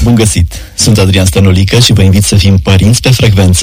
Bun găsit! Sunt Adrian Stănulică și vă invit să fim părinți pe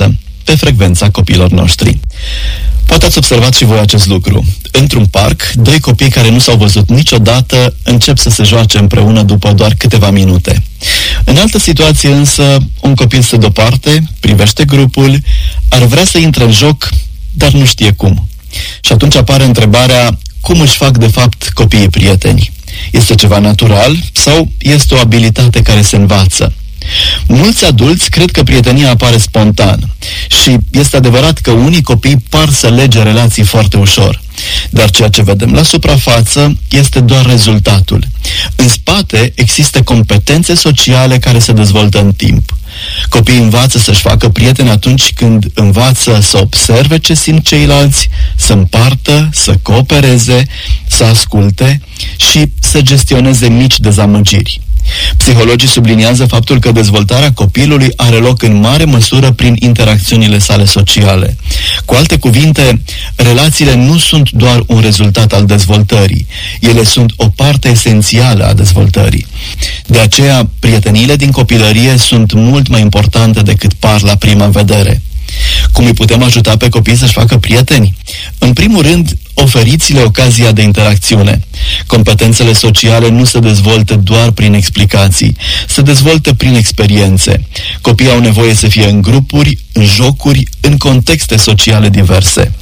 frecvența copiilor noștri. Poate ați observat și voi acest lucru. Într-un parc, doi copii care nu s-au văzut niciodată încep să se joace împreună după doar câteva minute. În altă situație însă, un copil stă deoparte, privește grupul, ar vrea să intre în joc, dar nu știe cum. Și atunci apare întrebarea, cum își fac de fapt copiii prieteni? Este ceva natural sau este o abilitate care se învață? Mulți adulți cred că prietenia apare spontan și este adevărat că unii copii par să lege relații foarte ușor. Dar ceea ce vedem la suprafață este doar rezultatul. În spate există competențe sociale care se dezvoltă în timp. Copiii învață să-și facă prieteni atunci când învață să observe ce simt ceilalți, să împartă, să coopereze, să asculte și să gestioneze mici dezamăgiri. Psihologii subliniază faptul că dezvoltarea copilului are loc în mare măsură prin interacțiunile sale sociale. Cu alte cuvinte, relațiile nu sunt doar un rezultat al dezvoltării, ele sunt o parte esențială a dezvoltării. De aceea, prieteniile din copilărie sunt mult mai importante decât par la prima vedere. Cum îi putem ajuta pe copii să-și facă prieteni? În primul rând, oferiți-le ocazia de interacțiune. Competențele sociale nu se dezvoltă doar prin explicații, se dezvoltă prin experiențe. Copiii au nevoie să fie în grupuri, în jocuri, în contexte sociale diverse.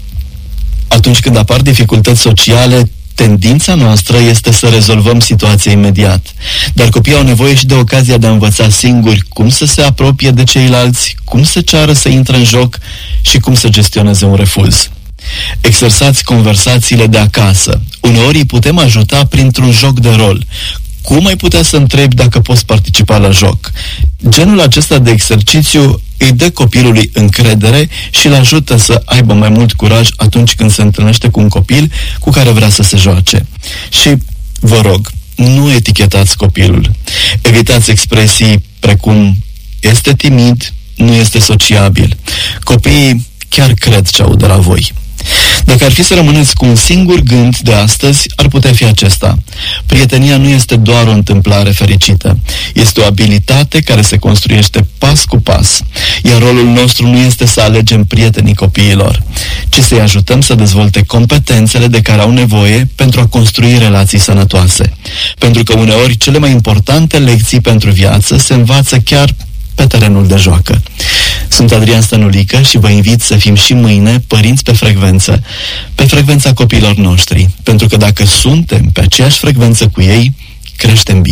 Atunci când apar dificultăți sociale, tendința noastră este să rezolvăm situația imediat. Dar copiii au nevoie și de ocazia de a învăța singuri cum să se apropie de ceilalți, cum să ceară să intre în joc și cum să gestioneze un refuz. Exersați conversațiile de acasă. Uneori îi putem ajuta printr-un joc de rol. Cum ai putea să întrebi dacă poți participa la joc? Genul acesta de exercițiu îi dă copilului încredere și îl ajută să aibă mai mult curaj atunci când se întâlnește cu un copil cu care vrea să se joace. Și vă rog, nu etichetați copilul. Evitați expresii precum este timid, nu este sociabil. Copiii chiar cred ce aud de la voi. Dacă ar fi să rămâneți cu un singur gând de astăzi, ar putea fi acesta. Prietenia nu este doar o întâmplare fericită. Este o abilitate care se construiește pas cu pas. Iar rolul nostru nu este să alegem prietenii copiilor, ci să-i ajutăm să dezvolte competențele de care au nevoie pentru a construi relații sănătoase. Pentru că uneori cele mai importante lecții pentru viață se învață chiar pe terenul de joacă. Sunt Adrian Stănulică și vă invit să fim și mâine părinți pe frecvența copiilor noștri, pentru că dacă suntem pe aceeași frecvență cu ei, creștem bine.